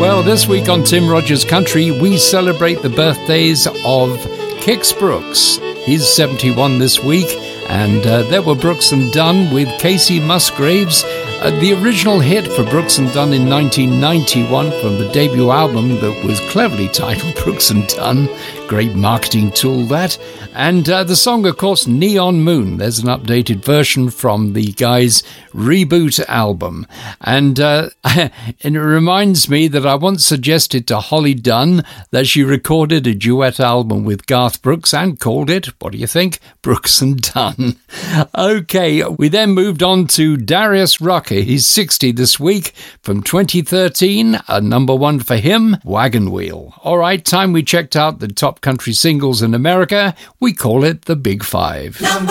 Well, this week on Tim Rogers Country, we celebrate the birthdays of Kix Brooks. He's 71 this week, and there were Brooks and Dunn with Casey Musgraves. The original hit for Brooks and Dunn in 1991 from the debut album that was cleverly titled Brooks and Dunn. Great marketing tool, that. And the song, of course, Neon Moon. There's an updated version from the guys' Reboot album. And it reminds me that I once suggested to Holly Dunn that she recorded a duet album with Garth Brooks and called it, what do you think, Brooks and Dunn. Okay, we then moved on to Darius Rucker. He's 60 this week. From 2013, a number one for him, Wagon Wheel. All right, time we checked out the top country singles in America. We call it the Big Five. Number